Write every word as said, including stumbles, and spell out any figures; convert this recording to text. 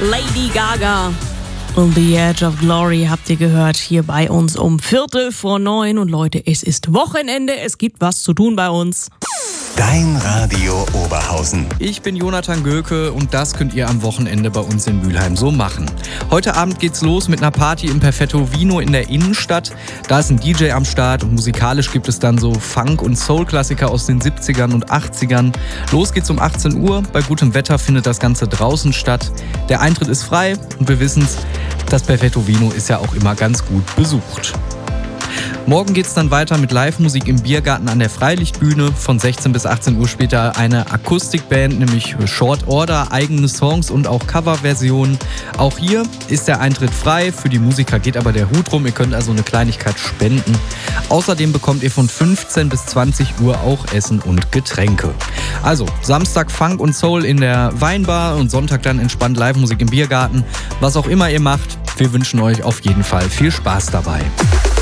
Lady Gaga. On the Edge of Glory habt ihr gehört, hier bei uns um Viertel vor neun. Und Leute, es ist Wochenende, es gibt was zu tun bei uns. Dein Radio Oberhausen. Ich bin Jonathan Göke und das könnt ihr am Wochenende bei uns in Mülheim so machen. Heute Abend geht's los mit einer Party im Perfetto Vino in der Innenstadt. Da ist ein D J am Start und musikalisch gibt es dann so Funk- und Soul-Klassiker aus den siebzigern und achtzigern. Los geht's um achtzehn Uhr. Bei gutem Wetter findet das Ganze draußen statt. Der Eintritt ist frei und wir wissen's, das Perfetto Vino ist ja auch immer ganz gut besucht. Morgen geht's dann weiter mit Live-Musik im Biergarten an der Freilichtbühne. Von sechzehn bis achtzehn Uhr später eine Akustikband, nämlich Short Order, eigene Songs und auch Coverversionen. Auch hier ist der Eintritt frei, für die Musiker geht aber der Hut rum, ihr könnt also eine Kleinigkeit spenden. Außerdem bekommt ihr von fünfzehn bis zwanzig Uhr auch Essen und Getränke. Also Samstag Funk und Soul in der Weinbar und Sonntag dann entspannt Live-Musik im Biergarten. Was auch immer ihr macht, wir wünschen euch auf jeden Fall viel Spaß dabei.